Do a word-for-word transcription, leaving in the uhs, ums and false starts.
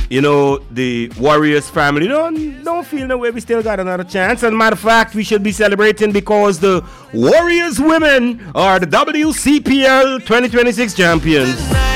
you know, the Warriors family don't, don't feel no way we still got another chance. And matter of fact, we should be celebrating because the Warriors women are the W C P L twenty twenty-six champions.